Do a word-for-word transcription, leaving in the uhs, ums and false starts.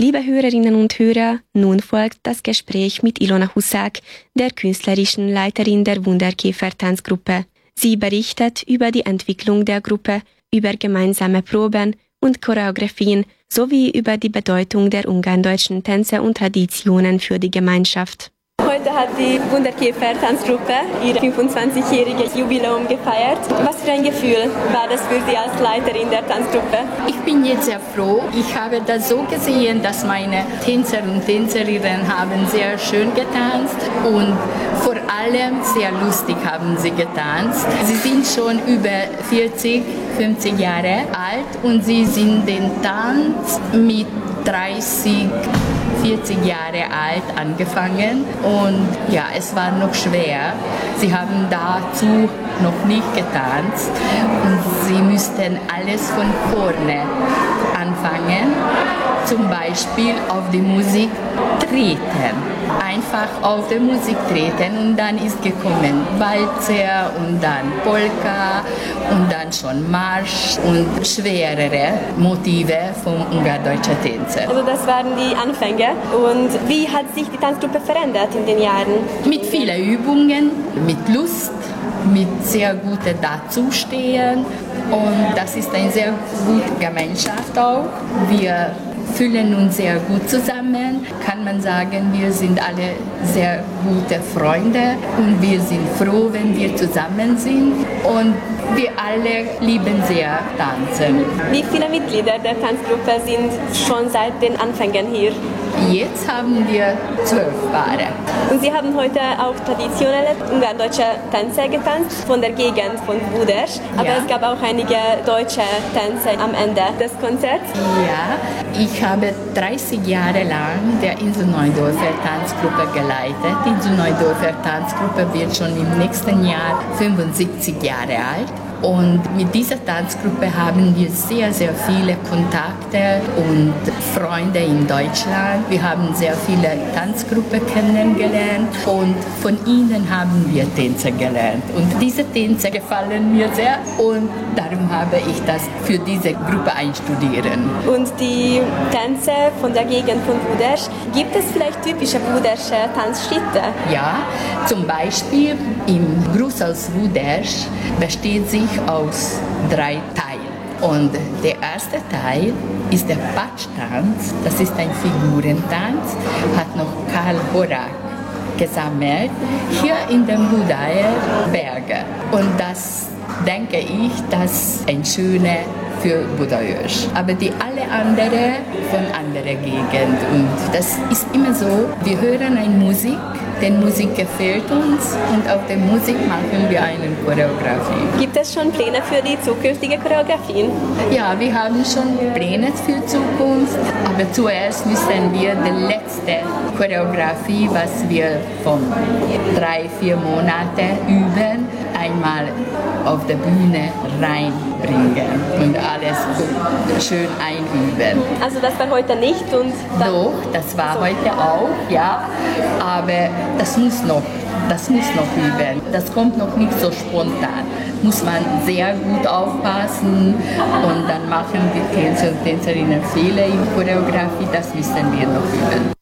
Liebe Hörerinnen und Hörer, nun folgt das Gespräch mit Ilona Husak, der künstlerischen Leiterin der Wunderkäfer-Tanzgruppe. Sie berichtet über die Entwicklung der Gruppe, über gemeinsame Proben und Choreografien sowie über die Bedeutung der ungarndeutschen Tänze und Traditionen für die Gemeinschaft. Heute hat die Wunderkäfer-Tanzgruppe ihr fünfundzwanzigjähriges Jubiläum gefeiert. Was für ein Gefühl war das für Sie als Leiterin der Tanzgruppe? Ich bin jetzt sehr froh. Ich habe das so gesehen, dass meine Tänzer und Tänzerinnen haben sehr schön getanzt und vor allem sehr lustig haben sie getanzt. Sie sind schon über vierzig, fünfzig Jahre alt und sie sind den Tanz mit dreißig, vierzig Jahre alt angefangen und ja, es war noch schwer. Sie haben dazu noch nicht getanzt und sie müssten alles von vorne anfangen, zum Beispiel auf die Musik treten. Einfach auf die Musik treten und dann ist gekommen Walzer und dann Polka und dann schon Marsch und schwerere Motive von ungardeutschen Tänzen. Also das waren die Anfänge. Und wie hat sich die Tanzgruppe verändert in den Jahren? Mit vielen Übungen, mit Lust, mit sehr gutem Dazustehen und das ist eine sehr gute Gemeinschaft auch. Wir fühlen uns sehr gut zusammen, kann man sagen, wir sind alle sehr gute Freunde und wir sind froh, wenn wir zusammen sind und wir alle lieben sehr Tanzen. Wie viele Mitglieder der Tanzgruppe sind schon seit den Anfängen hier? Jetzt haben wir zwölf Paare. Und Sie haben heute auch traditionelle ungardeutsche Tänze getanzt von der Gegend von Budersch, aber ja. Es gab auch einige deutsche Tänze am Ende des Konzerts. Ja, ich habe dreißig Jahre lang der Insel-Neudorfer Tanzgruppe geleitet. Die Insel-Neudorfer Tanzgruppe wird schon im nächsten Jahr fünfundsiebzig Jahre alt. Und mit dieser Tanzgruppe haben wir sehr, sehr viele Kontakte und Freunde in Deutschland. Wir haben sehr viele Tanzgruppen kennengelernt und von ihnen haben wir Tänze gelernt. Und diese Tänze gefallen mir sehr und darum habe ich das für diese Gruppe einstudieren. Und die Tänze von der Gegend von Budersch, gibt es vielleicht typische Budersche Tanzschritte? Ja, zum Beispiel im Gruß aus Budersch besteht sich aus drei Teilen. Und der erste Teil ist der Patschtanz, das ist ein Figurentanz, hat noch Karl Horak gesammelt, hier in den Budaer Bergen. Und das denke ich, das ist ein schöner für Budaörs. Aber die alle anderen von anderer Gegend. Und das ist immer so, wir hören eine Musik, die Musik gefällt uns und auf der Musik machen wir eine Choreografie. Gibt es schon Pläne für die zukünftige Choreografien? Ja, wir haben schon Pläne für Zukunft, aber zuerst müssen wir die letzte Choreografie, was wir von drei, vier Monaten üben, einmal auf der Bühne reinbringen und alles schön einüben. Also das war heute nicht und dann doch, das war so. Heute auch, ja, aber das muss noch, das muss noch üben. Das kommt noch nicht so spontan. Muss man sehr gut aufpassen und dann machen die Tänzer und Tänzerinnen Fehler in Choreografie, das müssen wir noch üben.